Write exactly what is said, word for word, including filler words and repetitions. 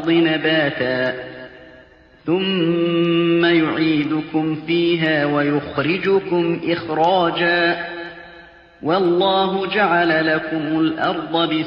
الْأَرْضِ نَبَاتًا ثُمَّ يُعِيدُكُمْ فِيهَا وَيُخْرِجُكُمْ إِخْرَاجًا وَاللَّهُ جَعَلَ لَكُمُ الْأَرْضَ